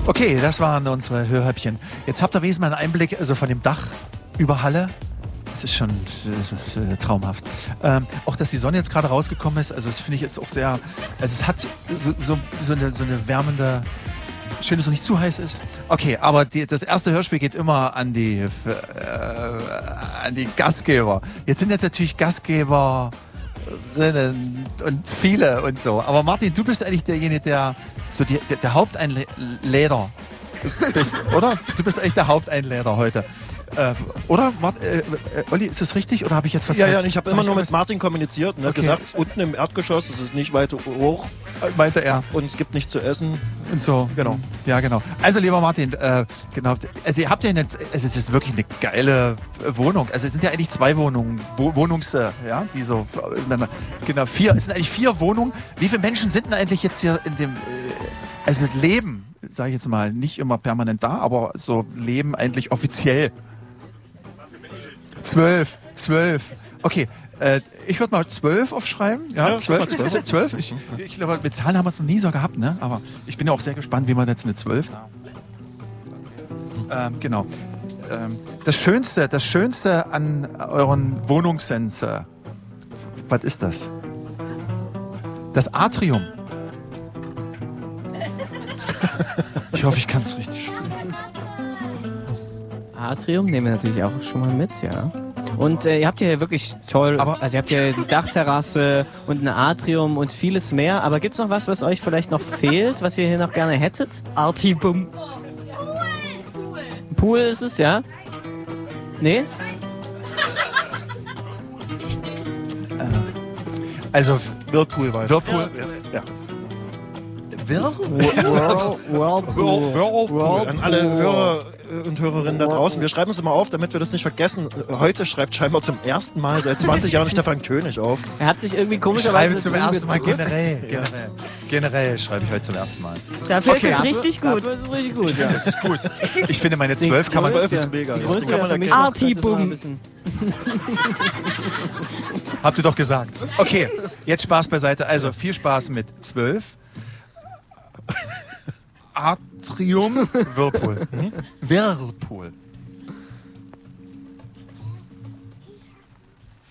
Okay, das waren unsere Hörhäppchen. Jetzt habt ihr wenigstens mal einen Einblick von dem Dach über Halle. Das ist traumhaft. Auch, dass die Sonne jetzt gerade rausgekommen ist, also das finde ich jetzt auch sehr, also es hat so eine wärmende, schön, dass es nicht zu heiß ist. Okay, aber das erste Hörspiel geht immer an die Gastgeber. Jetzt sind natürlich Gastgeberinnen und viele und so. Aber Martin, du bist eigentlich derjenige, der so der Haupteinläder bist, oder? Du bist eigentlich der Haupteinläder heute. Oder? Olli, ist das richtig? Oder habe ich jetzt was Ja, ich habe immer nur mit Martin kommuniziert und gesagt, unten im Erdgeschoss, das ist nicht weit hoch. Meinte er. Und es gibt nichts zu essen. Und so. Genau. Ja, genau. Also, lieber Martin, genau. Also, ihr habt ja es ist wirklich eine geile Wohnung. Also, es sind ja eigentlich 2 Wohnungen, ja, die so, genau, 4, es sind eigentlich 4 Wohnungen. Wie viele Menschen sind denn eigentlich jetzt hier in dem, also leben, sage ich jetzt mal, nicht immer permanent da, aber so leben eigentlich offiziell? 12. Okay, ich würde mal 12 aufschreiben. Ja, 12. Ich glaube, mit Zahlen haben wir es noch nie so gehabt, ne? Aber ich bin ja auch sehr gespannt, wie man jetzt eine 12. Genau. Das Schönste an euren Wohnungssense, was ist das? Das Atrium. Ich hoffe, ich kann es richtig spielen. Atrium nehmen wir natürlich auch schon mal mit, ja. Und ihr habt hier wirklich toll, also ihr habt hier die Dachterrasse und ein Atrium und vieles mehr. Aber gibt's noch was euch vielleicht noch fehlt, was ihr hier noch gerne hättet? Artibum. Pool ist es, ja? Nee? Also Whirlpool war es. Whirlpool? Ja. Whirlpool. An alle Hörer und Hörerinnen da draußen. Wir schreiben es immer auf, damit wir das nicht vergessen. Heute schreibt scheinbar zum ersten Mal seit 20 Jahren Stefan König auf. Er hat sich irgendwie Ich komischerweise... schreibe zum ersten Mal generell schreibe ich heute zum ersten Mal. Dafür ist es richtig gut. Das ist richtig gut, ja. Das ist gut. Ich finde, meine 12 kann man... 12 ist mega. Die Das Größe kann man für mich erkennen. Artibum. Habt ihr doch gesagt. Okay, jetzt Spaß beiseite. Also viel Spaß mit 12. Atrium, Whirlpool. Whirlpool.